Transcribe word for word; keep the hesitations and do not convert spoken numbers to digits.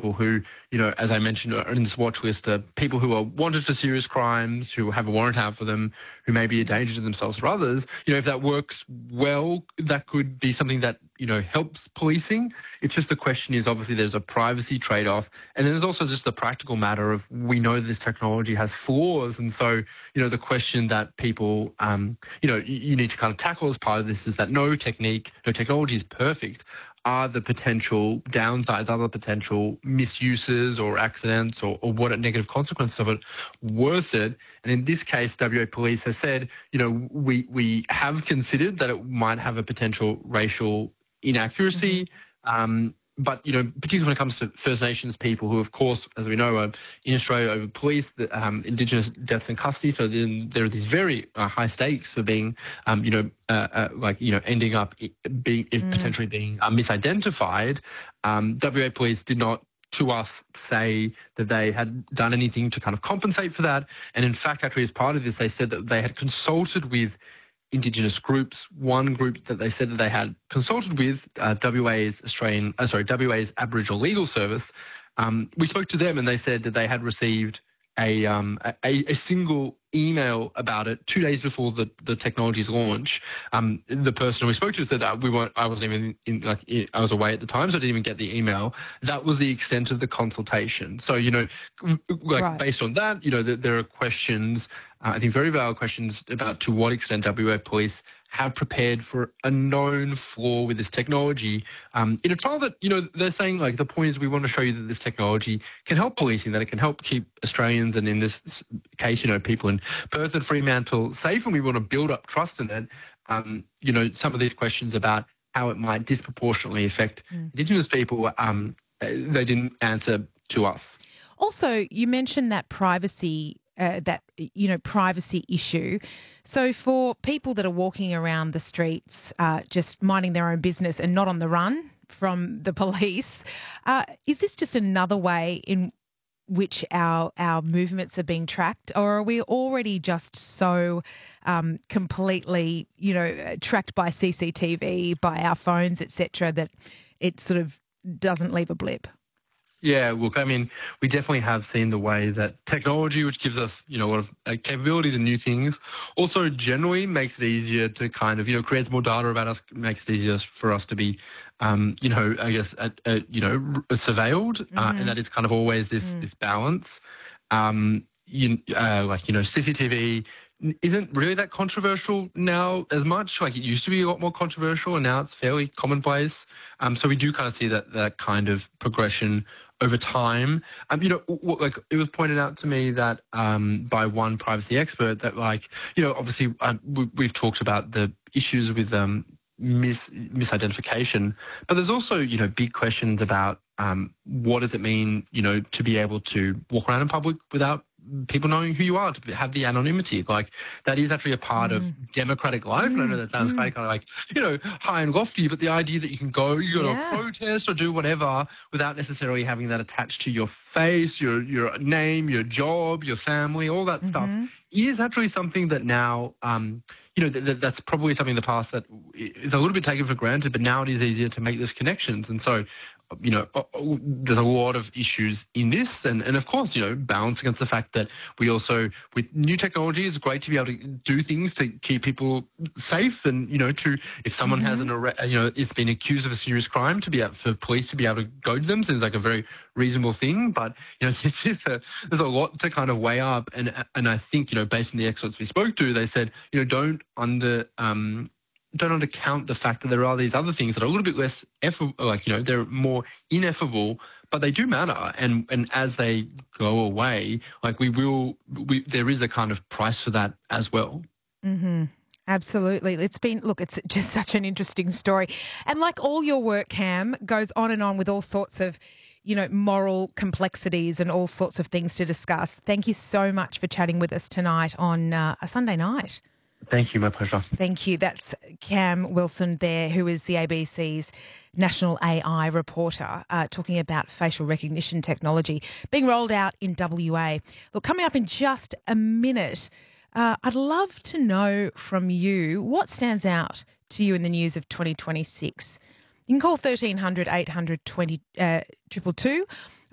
people who, you know, as I mentioned, are in this watch list are people who are wanted for serious crimes, who have a warrant out for them, who may be a danger to themselves or others. You know, if that works well, that could be something that, you know, helps policing. It's just the question is obviously there's a privacy trade-off. And then there's also just the practical matter of we know this technology has flaws. And so, you know, the question that people, um, you know, you, you need to kind of tackle as part of this is that no technique, no technology is perfect. Are the potential downsides, are the potential misuses or accidents or, or what are negative consequences of it worth it? And in this case, W A Police has said, you know, we, we have considered that it might have a potential racial inaccuracy. Mm-hmm. Um, but, you know, particularly when it comes to First Nations people who, of course, as we know, are in Australia over police, the, um, Indigenous deaths in custody. So then there are these very uh, high stakes for being, um, you know, uh, uh, like, you know, ending up being mm. potentially being uh, misidentified. Um, W A Police did not to us say that they had done anything to kind of compensate for that. And in fact, actually, as part of this, they said that they had consulted with Indigenous groups. One group that they said that they had consulted with, uh, W A's Australian, uh, sorry, W A's Aboriginal Legal Service. Um, we spoke to them and they said that they had received a um, a, a single email about it two days before the, the technology's launch. Um, the person we spoke to said that we weren't. I wasn't even in, like I was away at the time, so I didn't even get the email. That was the extent of the consultation. So you know, like right. based on that, you know, th- there are questions. Uh, I think very valid questions about to what extent W A Police have prepared for a known flaw with this technology um, in a trial that, you know, they're saying, like, the point is we want to show you that this technology can help policing, that it can help keep Australians and in this case, you know, people in Perth and Fremantle safe, and we want to build up trust in it. Um, you know, some of these questions about how it might disproportionately affect mm. Indigenous people, um, they didn't answer to us. Also, you mentioned that privacy Uh, that, you know, privacy issue. So for people that are walking around the streets uh, just minding their own business and not on the run from the police, uh, is this just another way in which our our movements are being tracked, or are we already just so um, completely, you know, tracked by C C T V, by our phones, et cetera, that it sort of doesn't leave a blip? Yeah, look, I mean, we definitely have seen the way that technology, which gives us, you know, a lot of uh, capabilities and new things, also generally makes it easier to kind of, you know, creates more data about us, makes it easier for us to be, um, you know, I guess, uh, uh, you know, surveilled, mm-hmm. uh, and that is kind of always this mm. this balance. Um, you, uh, like, you know, C C T V isn't really that controversial now as much. Like, it used to be a lot more controversial, and now it's fairly commonplace. Um, so we do kind of see that that kind of progression over time. Um, you know, w- like it was pointed out to me that um, by one privacy expert that, like, you know, obviously um, we, we've talked about the issues with um, mis misidentification, but there's also, you know, big questions about um, what does it mean, you know, to be able to walk around in public without people knowing who you are, to have the anonymity. Like, that is actually a part mm. of democratic life. Mm. And I know that sounds mm. quite kind of like, you know, high and lofty, but the idea that you can go, you know, yeah. protest or do whatever without necessarily having that attached to your face, your your name, your job, your family, all that mm-hmm. stuff is actually something that now, um, you know, th- th- that's probably something in the past that is a little bit taken for granted, but now it is easier to make those connections. And so, you know, there's a lot of issues in this. And, and of course, you know, balance against the fact that we also, with new technology, it's great to be able to do things to keep people safe. And, you know, to, if someone mm-hmm. has an arrest, you know, is been accused of a serious crime, to be able, for police to be able to go to them seems like a very reasonable thing. But, you know, it's just a, there's a lot to kind of weigh up. And, and I think, you know, based on the experts we spoke to, they said, you know, don't under, um, don't undercount the fact that there are these other things that are a little bit less effable, like, you know, they're more ineffable, but they do matter. And and as they go away, like, we will, we, there is a kind of price for that as well. Mm-hmm. Absolutely. It's been, look, it's just such an interesting story. And like all your work, Cam, goes on and on with all sorts of, you know, moral complexities and all sorts of things to discuss. Thank you so much for chatting with us tonight on uh, a Sunday night. Thank you, my pleasure. Thank you. That's Cam Wilson there, who is the A B C's national A I reporter, uh, talking about facial recognition technology being rolled out in W A. Look, coming up in just a minute, uh, I'd love to know from you what stands out to you in the news of twenty twenty-six. You can call thirteen hundred eight hundred twenty uh, two two two